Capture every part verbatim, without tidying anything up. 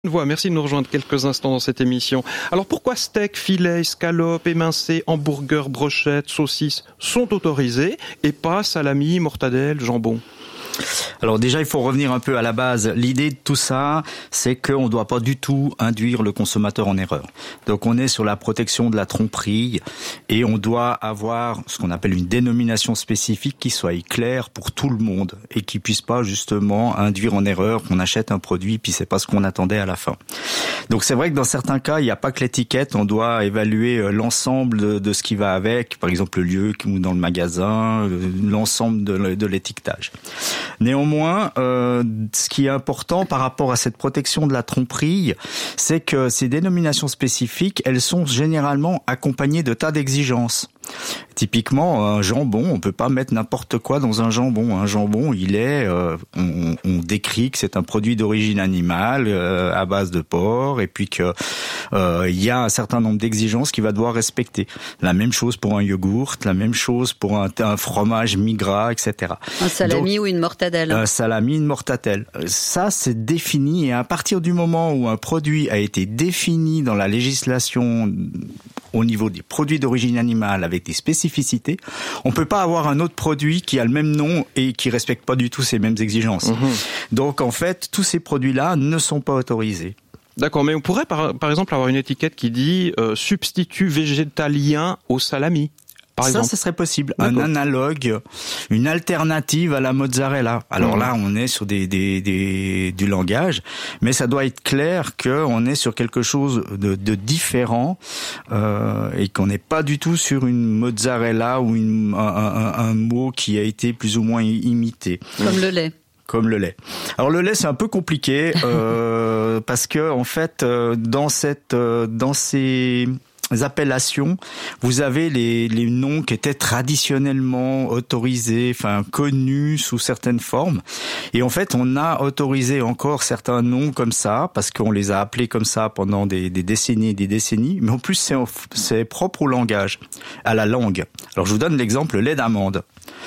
Voix, merci de nous rejoindre quelques instants dans cette émission. Alors pourquoi steak, filet, escalope, émincé, hamburger, brochette, saucisse sont autorisés et pas salami, mortadelle, jambon ? Alors déjà, il faut revenir un peu à la base. L'idée de tout ça, c'est qu'on ne doit pas du tout induire le consommateur en erreur. Donc on est sur la protection de la tromperie et on doit avoir ce qu'on appelle une dénomination spécifique qui soit claire pour tout le monde et qui puisse pas justement induire en erreur qu'on achète un produit puis c'est pas ce qu'on attendait à la fin. Donc c'est vrai que dans certains cas, il n'y a pas que l'étiquette, on doit évaluer l'ensemble de, de ce qui va avec, par exemple le lieu ou dans le magasin, l'ensemble de, de l'étiquetage. Néanmoins, euh, ce qui est important par rapport à cette protection de la tromperie, c'est que ces dénominations spécifiques, elles sont généralement accompagnées de tas d'exigences. Typiquement, un jambon, on peut pas mettre n'importe quoi dans un jambon. Un jambon, il est, euh, on, on décrit que c'est un produit d'origine animale euh, à base de porc, et puis que euh, il y a un certain nombre d'exigences qu'il va devoir respecter. La même chose pour un yogourt, la même chose pour un, un fromage mi-gras, et cetera. Un salami Donc, ou une mortadelle. Un salami, une mortadelle. Ça, c'est défini, et à partir du moment où un produit a été défini dans la législation au niveau des produits d'origine animale avec des spécificités, on peut pas avoir un autre produit qui a le même nom et qui respecte pas du tout ces mêmes exigences. Mmh. Donc en fait, tous ces produits-là ne sont pas autorisés. D'accord, mais on pourrait par, par exemple avoir une étiquette qui dit euh, substitut végétalien au salami. Par ça, exemple. ce serait possible. D'accord. Un analogue, une alternative à la mozzarella. Alors mmh. là, on est sur des, des, des, du langage, mais ça doit être clair qu'on est sur quelque chose de, de différent euh, et qu'on n'est pas du tout sur une mozzarella ou une, un, un, un mot qui a été plus ou moins imité. Comme le lait. Comme le lait. Alors le lait, c'est un peu compliqué euh, parce que en fait, euh, dans cette, euh, dans ces appellations, vous avez les, les noms qui étaient traditionnellement autorisés, enfin connus sous certaines formes. Et en fait, on a autorisé encore certains noms comme ça, parce qu'on les a appelés comme ça pendant des, des décennies et des décennies. Mais en plus, c'est, c'est propre au langage, à la langue. Alors je vous donne l'exemple, le lait d'amande.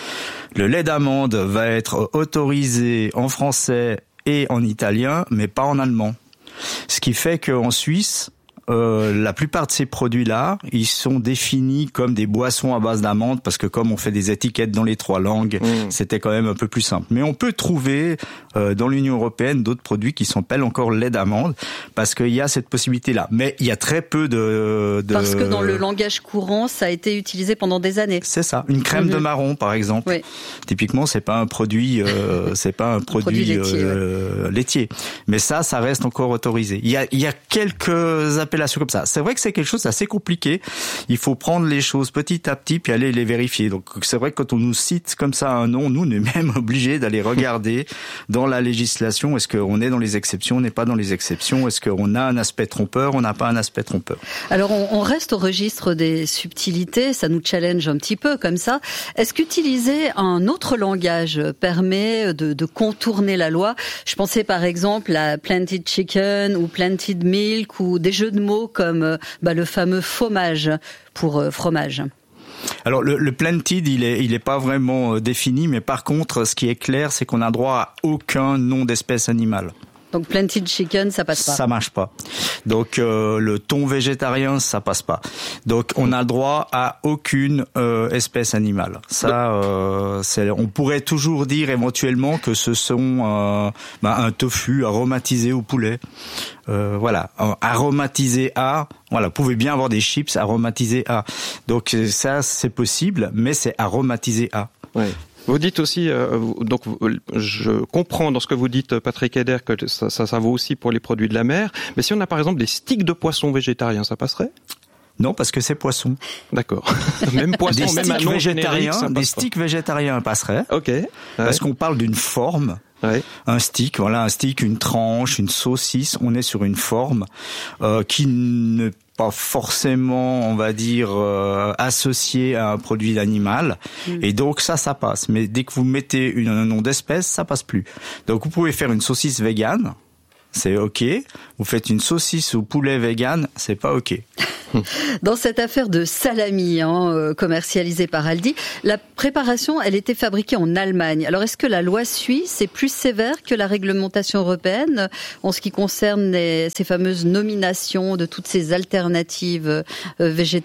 Le lait d'amande va être autorisé en français et en italien, mais pas en allemand. Ce qui fait qu'en Suisse, Euh, la plupart de ces produits-là, ils sont définis comme des boissons à base d'amande parce que comme on fait des étiquettes dans les trois langues, mmh. c'était quand même un peu plus simple. Mais on peut trouver euh, dans l'Union européenne d'autres produits qui s'appellent encore lait d'amande parce qu'il y a cette possibilité-là. Mais il y a très peu de, de... Parce que dans le langage courant, ça a été utilisé pendant des années. C'est ça. Une crème mmh. de marron, par exemple. Oui. Typiquement, c'est pas un produit, euh, c'est pas un produit, un produit laitier, euh, ouais. laitier. Mais ça, ça reste encore autorisé. Il y a, il y a quelques appellations comme ça. C'est vrai que c'est quelque chose d'assez compliqué. Il faut prendre les choses petit à petit puis aller les vérifier. Donc c'est vrai que quand on nous cite comme ça un nom, nous on est même obligés d'aller regarder dans la législation. Est-ce qu'on est dans les exceptions, on n'est pas dans les exceptions? Est-ce qu'on a un aspect trompeur, on n'a pas un aspect trompeur? Alors on, on reste au registre des subtilités, ça nous challenge un petit peu comme ça. Est-ce qu'utiliser un autre langage permet de, de contourner la loi? Je pensais par exemple à planted chicken ou planted milk ou des jeux de mots comme bah, le fameux fromage pour euh, fromage. Alors le, le planted, il est, il est pas vraiment euh, défini, mais par contre, ce qui est clair, c'est qu'on a droit à aucun nom d'espèce animale. Donc planted chicken, ça passe pas. Ça marche pas. Donc euh, le thon végétarien, ça passe pas. Donc on a le droit à aucune euh, espèce animale. Ça, euh, c'est, on pourrait toujours dire éventuellement que ce sont euh, bah, un tofu aromatisé au poulet. Euh, voilà, aromatisé à. Voilà, vous pouvez bien avoir des chips aromatisés à. Donc ça, c'est possible, mais c'est aromatisé à. Ouais. Vous dites aussi, euh, donc je comprends dans ce que vous dites, Patrick Eder, que ça, ça, ça vaut aussi pour les produits de la mer. Mais si on a par exemple des sticks de poisson végétariens, ça passerait ? Non, parce que c'est poisson. D'accord. Même poisson, des même un nom générique, ça passe des sticks végétariens passeraient. Ok. Ouais. Parce qu'on parle d'une forme. Ouais. Un stick, voilà, un stick, une tranche, une saucisse. On est sur une forme euh, qui ne pas forcément, on va dire, euh, associé à un produit animal. Mmh. Et donc ça, ça passe. Mais dès que vous mettez une, un nom d'espèce, ça passe plus. Donc vous pouvez faire une saucisse végane, c'est ok. Vous faites une saucisse au poulet végane, c'est pas ok. Dans cette affaire de salami hein, commercialisé par Aldi, la préparation, elle était fabriquée en Allemagne. Alors est-ce que la loi suisse est plus sévère que la réglementation européenne en ce qui concerne les, ces fameuses nominations de toutes ces alternatives euh, végétaliennes ?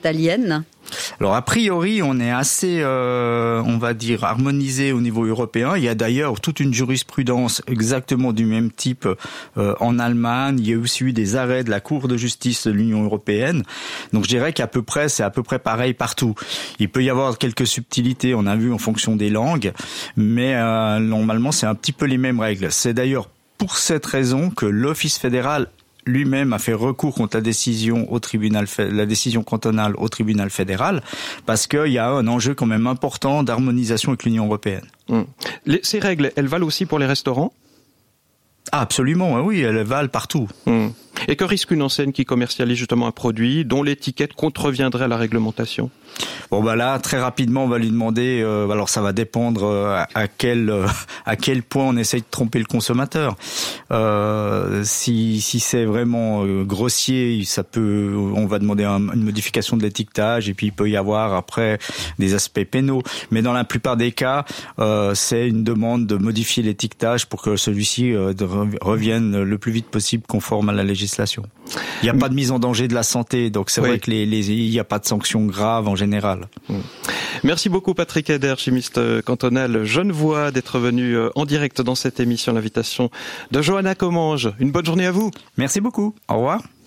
Alors a priori, on est assez, euh, on va dire, harmonisé au niveau européen. Il y a d'ailleurs toute une jurisprudence exactement du même type euh, en Allemagne. Il y a aussi eu des arrêts de la Cour de justice de l'Union européenne. Donc je dirais qu'à peu près, c'est à peu près pareil partout. Il peut y avoir quelques subtilités, on a vu en fonction des langues, mais euh, normalement c'est un petit peu les mêmes règles. C'est d'ailleurs pour cette raison que l'Office fédéral lui-même a fait recours contre la décision au tribunal, la décision cantonale au tribunal fédéral, parce qu'il y a un enjeu quand même important d'harmonisation avec l'Union européenne. Mmh. Les, ces règles, elles valent aussi pour les restaurants ? Ah, absolument, oui, elles valent partout. Mmh. Et que risque une enseigne qui commercialise justement un produit dont l'étiquette contreviendrait à la réglementation ? Bon bah là très rapidement on va lui demander. Euh, alors ça va dépendre euh, à quel euh, à quel point on essaye de tromper le consommateur. Euh, si si c'est vraiment euh, grossier, ça peut. On va demander un, une modification de l'étiquetage et puis il peut y avoir après des aspects pénaux. Mais dans la plupart des cas, euh, c'est une demande de modifier l'étiquetage pour que celui-ci euh, revienne le plus vite possible conforme à la législation. Il n'y a pas de mise en danger de la santé, donc c'est oui. vrai que les, les il n'y a pas de sanctions graves en général. Merci beaucoup Patrick Eder, chimiste cantonal genevois, d'être venu en direct dans cette émission, l'invitation de Johanna Commange. Une bonne journée à vous. Merci beaucoup. Au revoir.